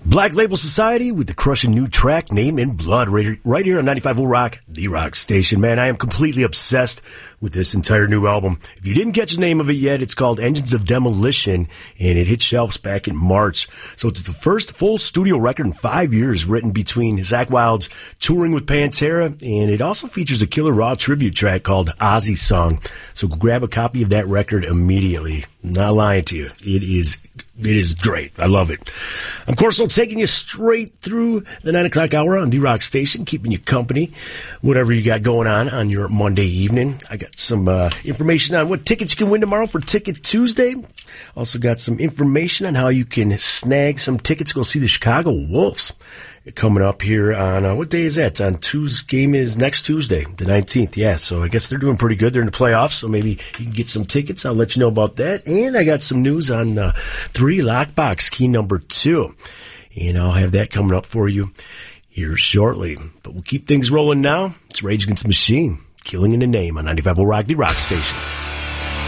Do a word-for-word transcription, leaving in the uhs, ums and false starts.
Black Label Society with the crushing new track, Name in Blood, right, right here on ninety-five point oh Rock, the rock station. Man, I am completely obsessed with this entire new album. If you didn't catch the name of it yet, it's called Engines of Demolition, and it hit shelves back in March. So it's the first full studio record in five years written between Zakk Wylde's touring with Pantera, and it also features a Killer Raw tribute track called Ozzy Song. So grab a copy of that record immediately. Not lying to you. It is It is great. I love it. I'm Corso, taking you straight through the nine o'clock hour on the Rock Station, keeping you company, whatever you got going on on your Monday evening. I got some uh, information on what tickets you can win tomorrow for Ticket Tuesday. Also got some information on how you can snag some tickets to go see the Chicago Wolves. Coming up here on, uh, what day is that? On Tuesday, game is next Tuesday, the nineteenth. Yeah, so I guess they're doing pretty good. They're in the playoffs, so maybe you can get some tickets. I'll let you know about that. And I got some news on uh, three Lockbox Key number two. And I'll have that coming up for you here shortly. But we'll keep things rolling now. It's Rage Against the Machine, Killing in the Name on ninety-five point oh Rock, the rock station.